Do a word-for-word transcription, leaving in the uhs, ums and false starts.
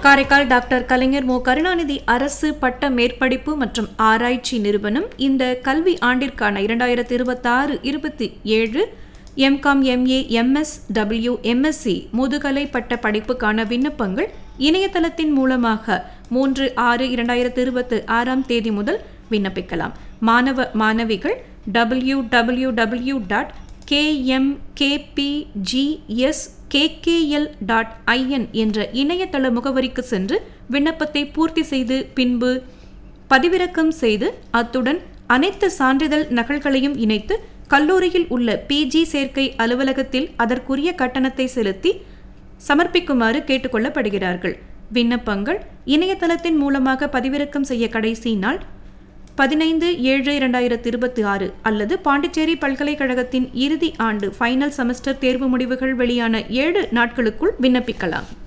Karaikal doctor கலைஞர் மு கருணாநிதி அரசு பட்ட மேற்படிப்பு மற்றும் ஆராய்ச்சி நிறுவனம் இந்த கல்வி ஆண்டிற்கான இரண்டாயிரத்தி இருபத்தி ஆறு இருபத்தி ஏழு M Com MA MS W MSc முதுகலை பட்ட படிப்புக்கான விண்ணப்பங்கள் இணையதளத்தின் மூலமாக மூன்று ஆறு இரண்டாயிரத்தி இருபத்தி ஆறாம் தேதி முதல் விண்ணப்பிக்கலாம். மாணவ மாணவிகள் W W W dot கேஎம்கேபிஜிஎஸ்கேகேஎல் dot IN என்ற இணையதள முகவரிக்கு சென்று விண்ணப்பத்தை பூர்த்தி செய்து பின்பு பதிவிறக்கம் செய்து அத்துடன் அனைத்து சான்றிதழ் நகல்களையும் இணைத்து கல்லூரியில் உள்ள பிஜி சேர்க்கை அலுவலகத்தில் அதற்குரிய கட்டணத்தை செலுத்தி சமர்ப்பிக்குமாறு கேட்டுக்கொள்ளப்படுகிறார்கள். விண்ணப்பங்கள் இணையதளத்தின் மூலமாக பதிவிறக்கம் செய்ய கடைசி நாள் பதினைந்து ஏழு இரண்டாயிரத்தி இருபத்தி ஆறு அல்லது பாண்டிச்சேரி பல்கலைக்கழகத்தின் இறுதி ஆண்டு ஃபைனல் செமஸ்டர் தேர்வு முடிவுகள் வெளியான ஏழு நாட்களுக்குள் விண்ணப்பிக்கலாம்.